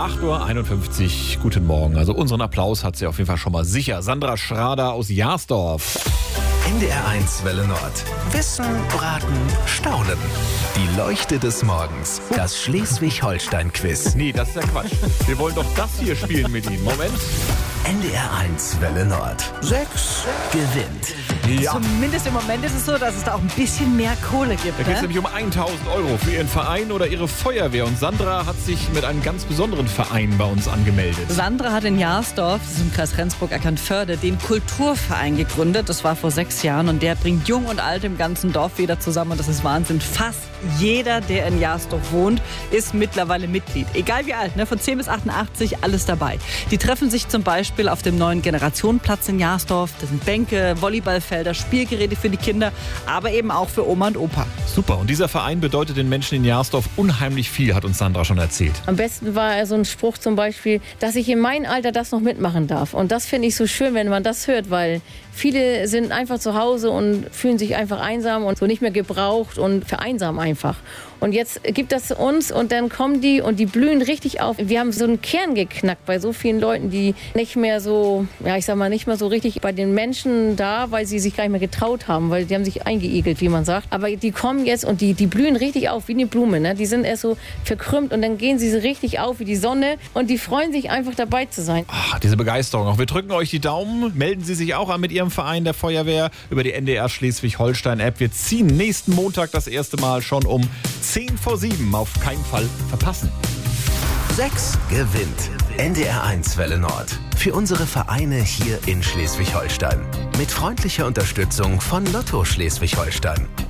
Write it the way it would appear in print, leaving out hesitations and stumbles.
8:51 Uhr, guten Morgen. Also unseren Applaus hat sie auf jeden Fall schon mal sicher. Sandra Schrader aus Jahrsdorf. NDR1 Welle Nord. Wissen, Braten, Staunen. Die Leuchte des Morgens. Das Schleswig-Holstein-Quiz. Nee, das ist ja Quatsch. Wir wollen doch das hier spielen mit Ihnen. Moment. NDR1 Welle Nord. 6 gewinnt. Ja. Zumindest im Moment ist es so, dass es da auch ein bisschen mehr Kohle gibt. Da geht es nämlich um 1.000 € für Ihren Verein oder Ihre Feuerwehr. Und Sandra hat sich mit einem ganz besonderen Verein bei uns angemeldet. Sandra hat in Jahrsdorf, das ist im Kreis Rendsburg-Eckernförde, den Kulturverein gegründet. Das war vor 6 Jahren und der bringt Jung und Alt im ganzen Dorf wieder zusammen. Und das ist Wahnsinn. Fast jeder, der in Jahrsdorf wohnt, ist mittlerweile Mitglied. Egal wie alt, ne? Von 10 bis 88, alles dabei. Die treffen sich zum Beispiel auf dem neuen Generationenplatz in Jahrsdorf. Das sind Bänke, Volleyballfelder, Spielgeräte für die Kinder, aber eben auch für Oma und Opa. Super. Und dieser Verein bedeutet den Menschen in Jahrsdorf unheimlich viel, hat uns Sandra schon erzählt. Am besten war so ein Spruch zum Beispiel, dass ich in meinem Alter das noch mitmachen darf. Und das finde ich so schön, wenn man das hört, weil viele sind einfach zu Hause und fühlen sich einfach einsam und so nicht mehr gebraucht und vereinsamen einfach. Und jetzt gibt das uns und dann kommen die und die blühen richtig auf. Wir haben so einen Kern geknackt bei so vielen Leuten, die nicht mehr so, ja ich sag mal, nicht mehr so richtig bei den Menschen da, weil sie sich gar nicht mehr getraut haben, weil die haben sich eingeigelt, wie man sagt. Aber die kommen jetzt und die blühen richtig auf wie eine Blume, ne? Die sind erst so verkrümmt und dann gehen sie so richtig auf wie die Sonne und die freuen sich einfach dabei zu sein. Ach, diese Begeisterung. Auch wir drücken euch die Daumen. Melden Sie sich auch an mit Ihrem Verein der Feuerwehr über die NDR Schleswig-Holstein-App. Wir ziehen nächsten Montag das erste Mal schon um 6:50. Auf keinen Fall verpassen. 6 gewinnt. NDR1 Welle Nord. Für unsere Vereine hier in Schleswig-Holstein. Mit freundlicher Unterstützung von Lotto Schleswig-Holstein.